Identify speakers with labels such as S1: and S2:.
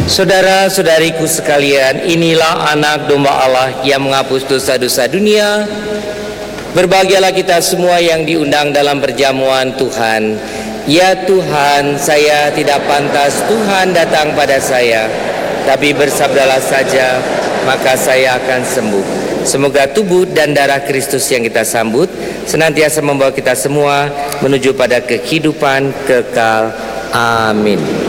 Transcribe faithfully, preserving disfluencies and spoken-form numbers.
S1: Saudara-saudariku sekalian, inilah anak domba Allah yang menghapus dosa-dosa dunia. Berbahagialah kita semua yang diundang dalam perjamuan Tuhan. Ya Tuhan, saya tidak pantas Tuhan datang pada saya, tapi bersabdalah saja, maka saya akan sembuh. Semoga tubuh dan darah Kristus yang kita sambut senantiasa membawa kita semua menuju pada kehidupan kekal. Amin.